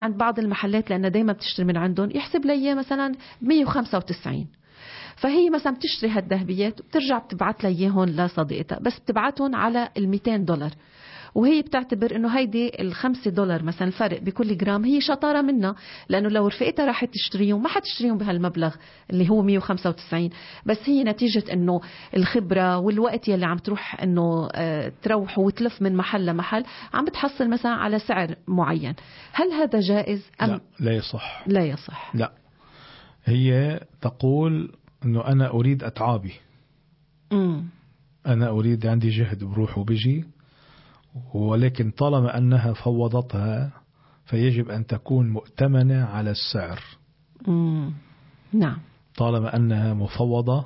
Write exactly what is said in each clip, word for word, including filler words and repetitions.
عند بعض المحلات لأن دايما بتشتري من عندهم يحسب لي مثلا مية وخمسة وتسعين، فهي مثلا بتشتري هالذهبيات وبترجع بتبعت لي اياهم لصديقتها، بس بتبعتهم على ال مئتين دولار، وهي بتعتبر انه هيدي الخمسة دولار مثلا الفرق بكل جرام هي شطارة منها، لانه لو رفقتها راح تشتريهم ما حتشتريهم بهالمبلغ اللي هو مية وخمسة وتسعين، بس هي نتيجة انه الخبرة والوقت يلي عم تروح انه اه تروح وتلف من محل لمحل عم بتحصل مثلا على سعر معين. هل هذا جائز ام لا؟ لا يصح. لا يصح. لا، هي تقول انه انا اريد اتعابي. امم انا اريد عندي جهد بروح وبيجي، ولكن طالما أنها فوضتها فيجب أن تكون مؤتمنة على السعر. مم. نعم. طالما أنها مفوضة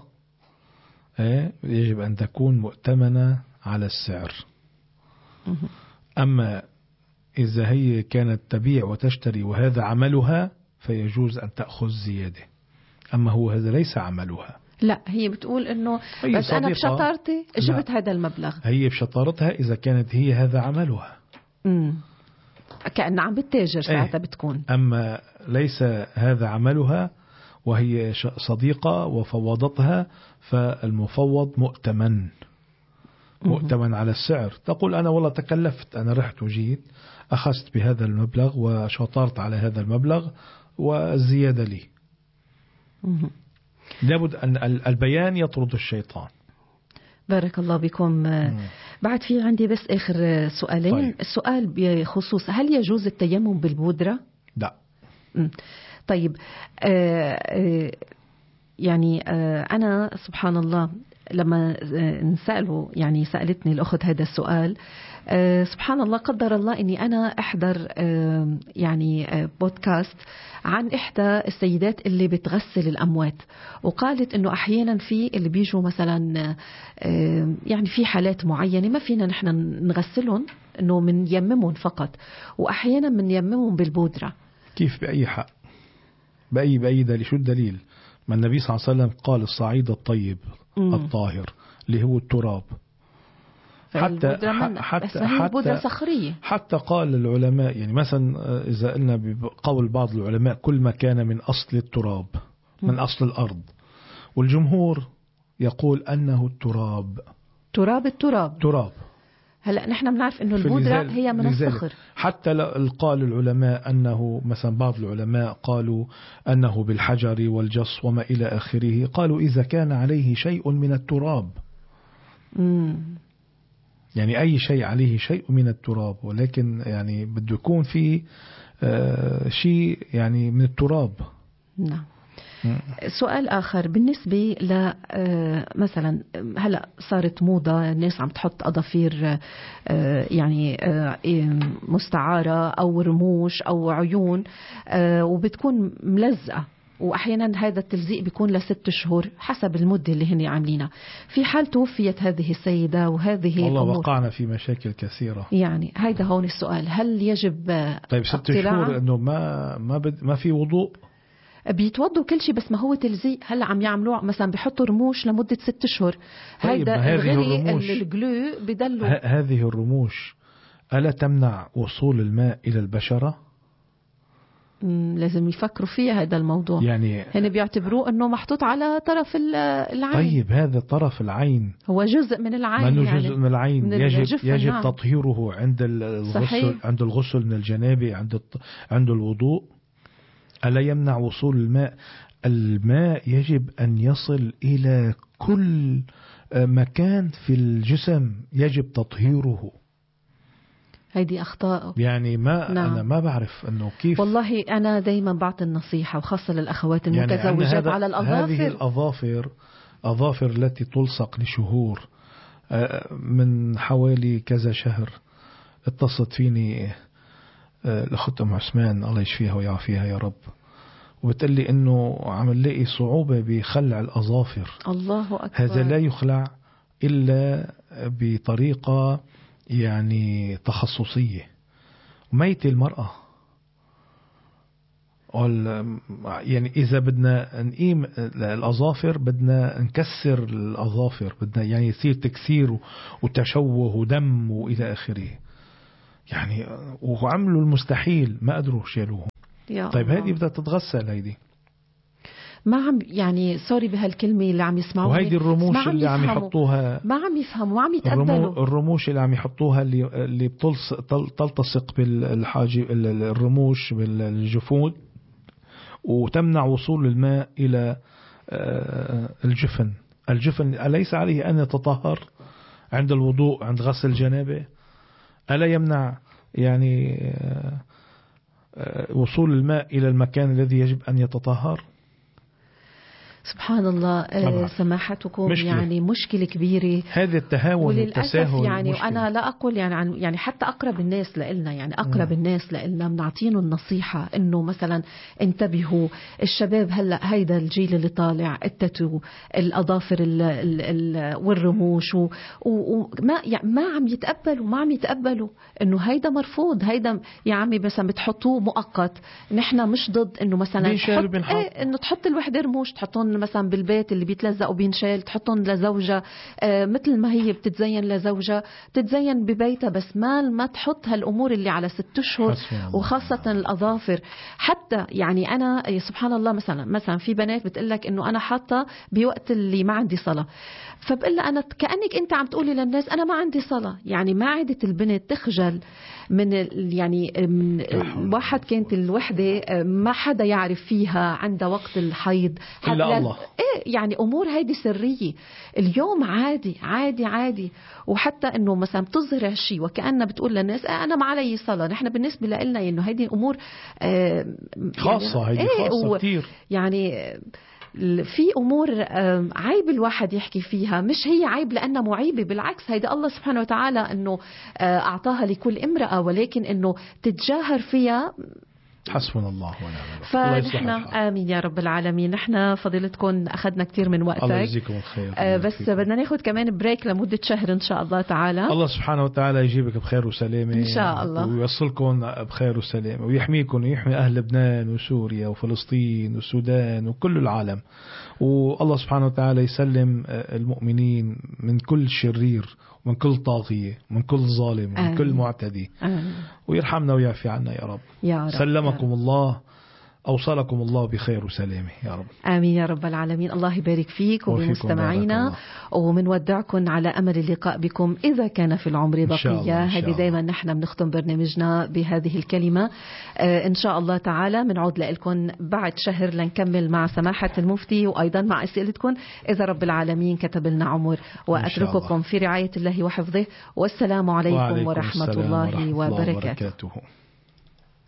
يجب أن تكون مؤتمنة على السعر. مم. أما إذا هي كانت تبيع وتشتري وهذا عملها فيجوز أن تأخذ زيادة، أما هو هذا ليس عملها. لا، هي بتقول انه بس انا بشطارتي جبت هذا المبلغ. هي بشطارتها اذا كانت هي هذا عملها، امم كأن عم بتتاجر ساعتها بتكون. اما ليس هذا عملها وهي صديقة وفوضتها فالمفوض مؤتمن مؤتمن على السعر. تقول أنا والله تكلفت، أنا رحت وجيت أخذت بهذا المبلغ وشطرت على هذا المبلغ والزيادة لي. مم. لابد أن البيان يطرد الشيطان. بارك الله بكم. مم. بعد في عندي بس آخر سؤالين. طيب. السؤال بخصوص هل يجوز التيمم بالبودرة؟ لا. مم. طيب آه آه يعني آه أنا سبحان الله لما نسأله يعني سألتني الأخت هذا السؤال، أه سبحان الله قدر الله أني أنا أحضر أه يعني أه بودكاست عن إحدى السيدات اللي بتغسل الأموات، وقالت أنه أحيانا في اللي بيجوا مثلا أه يعني في حالات معينة ما فينا نحن نغسلهم أنه من يممهم فقط، وأحيانا من يممهم بالبودرة. كيف بأي حق؟ بأي بأي دليل؟ شو الدليل؟ ما النبي صلى الله عليه وسلم قال الصعيد الطيب مم. الطاهر اللي هو التراب. حتى حتى حتى صخرية. حتى قال العلماء يعني مثلا إذا قلنا بقول بعض العلماء كل ما كان من أصل التراب مم. من أصل الأرض، والجمهور يقول أنه التراب تراب التراب تراب. هلا نحن بنعرف انه البودرة هي من الصخر. حتى قال العلماء انه مثلا بعض العلماء قالوا انه بالحجر والجص وما الى اخره، قالوا اذا كان عليه شيء من التراب. مم. يعني اي شيء عليه شيء من التراب، ولكن يعني بده يكون في آه شيء يعني من التراب. نعم. سؤال آخر بالنسبة ل مثلا هلأ صارت موضة الناس عم تحط أظافير يعني مستعارة أو رموش أو عيون وبتكون ملزقة، وأحيانا هذا التلزيق بيكون لست شهور حسب المدة اللي هن عاملينها. في حال توفيت هذه السيدة وهذه والله وقعنا في مشاكل كثيرة. يعني هيدا هون السؤال، هل يجب طيب ست شهور إنه ما ما بد ما في وضوء؟ بيتوضوا كل شيء بس ما هو تلزيق. هلا عم يعملوا مثلا بيحطوا رموش لمدة ست شهور. طيب هذا الغلي الجلو بدلوا. هذه الرموش ألا تمنع وصول الماء إلى البشرة؟ لازم يفكروا فيها هذا الموضوع. يعني هن بيعتبروه أنه محطوط على طرف العين. طيب هذا طرف العين هو جزء من العين، منه يعني جزء من العين من يجب يجب نعم. تطهيره عند الغسل. صحيح. عند الغسل من الجنابة، عند عند الوضوء. ألا يمنع وصول الماء؟ الماء يجب أن يصل إلى كل مكان في الجسم، يجب تطهيره. هيدي أخطاء يعني ما نعم. أنا ما بعرف أنه كيف. والله أنا دايما بعطي النصيحة وخاصة للأخوات المتزوجات يعني على الأظافر. هذه الأظافر أظافر التي تلصق لشهور. من حوالي كذا شهر اتصلت فيني الأخت أم عثمان الله يشفيها ويعافيها يا رب، وبتقلي إنه عم نلاقي صعوبة بخلع الأظافر. الله أكبر. هذا لا يخلع إلا بطريقة يعني تخصصية. ميت المرأة يعني إذا بدنا نقيم الأظافر بدنا نكسر الأظافر، بدنا يعني يصير تكسير وتشوه ودم وإلى آخره. يعني وعملوا المستحيل ما قدروا شيلوه. طيب هذه بدها تتغسل هيدي. ما عم يعني سوري بهالكلمة اللي عم يسمعوها، وهيدي الرموش اللي عم يحطوها ما عم يفهموا، ما عم يتقبلوا. الرموش اللي عم يحطوها اللي اللي بتلتصق بالحاجب الرموش بالجفون وتمنع وصول الماء إلى الجفن. الجفن أليس عليه أن يتطهر عند الوضوء عند غسل الجنابة؟ ألا يمنع يعني وصول الماء إلى المكان الذي يجب أن يتطهر؟ سبحان الله. سماحتكم مشكلة. يعني مشكلة كبيرة هذا التهاون والتساهل. يعني مشكلة. وأنا لا أقول يعني عن يعني حتى أقرب الناس لإلنا، يعني أقرب م. الناس لإلنا بنعطينه النصيحة إنه مثلا انتبهوا الشباب هلا هيدا الجيل اللي طالع التاتو الأظافر ال ال ال والرموش وما يعني ما عم يتقبلوا ما عم يتقبلوا إنه هيدا مرفوض. هيدا يا عمي مثلا بتحطوه مؤقت. نحن مش ضد إنه مثلا تحط إيه إنه تحط الوحدة رموش تحطون مثلا بالبيت اللي بيتلزق وبينشال تحطهم لزوجة آه مثل ما هي بتتزين لزوجة تتزين ببيتها، بس ما ما تحط هالأمور اللي على ست أشهر وخاصة الأظافر. حتى يعني أنا سبحان الله مثلا مثلا في بنات بتقلك إنه أنا حاطة بوقت اللي ما عندي صلاة، فبقول لها أنا كأنك أنت عم تقولي للناس أنا ما عندي صلاة. يعني ما عادت البنت تخجل من يعني من واحد كانت الوحدة ما حدا يعرف فيها عندها وقت الحيض إلا الله. إيه يعني أمور هيدي سرية. اليوم عادي عادي عادي. وحتى إنه مثلا بتظهر هالشي وكأنها بتقول للناس آه أنا ما علي صلاة. نحن بالنسبة لنا إنه هيدي أمور آه خاصة يعني هيدي إيه خاصة كتير. يعني في أمور عيب الواحد يحكي فيها، مش هي عيب لأنها معيبة، بالعكس هيدا الله سبحانه وتعالى أنه أعطاها لكل امرأة، ولكن أنه تتجاهر فيها حسبنا الله ونعم الوكيل. فنحن آمين يا رب العالمين. نحن فضيلتكم أخذنا كتير من وقتك، الله يجزيكم الخير. آه بس فيكم. بدنا ناخد كمان بريك لمدة شهر إن شاء الله تعالى. الله سبحانه وتعالى يجيبك بخير وسلامة إن شاء الله، ويوصلكم بخير وسلامة ويحميكم ويحمي أهل لبنان وسوريا وفلسطين والسودان وكل العالم. والله سبحانه وتعالى يسلم المؤمنين من كل شرير ومن كل طاغية ومن كل ظالم ومن آمين. كل معتدي آمين. ويرحمنا ويعفي عنا يا رب, يا رب. سلمكم يا رب. الله أوصلكم الله بخير وسلامة يا رب. آمين يا رب العالمين. الله يبارك فيك وبمستمعينا، ومنودعكم على أمل اللقاء بكم إذا كان في العمر بقية. هذه دايما نحن بنختم برنامجنا بهذه الكلمة آه إن شاء الله تعالى. منعود لكم بعد شهر لنكمل مع سماحة المفتي وأيضا مع أسئلتكم إذا رب العالمين كتب لنا عمر. وأترككم في رعاية الله وحفظه، والسلام عليكم ورحمة الله وبركاته.